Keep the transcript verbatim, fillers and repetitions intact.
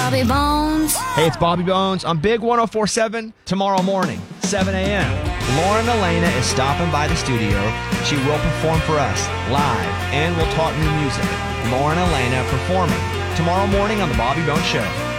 Bobby Bones. Hey, it's Bobby Bones on Big one oh four point seven tomorrow morning, seven a.m. Lauren Elena is stopping by the studio. She will perform for us live and will talk new music. Lauren Elena performing tomorrow morning on The Bobby Bones Show.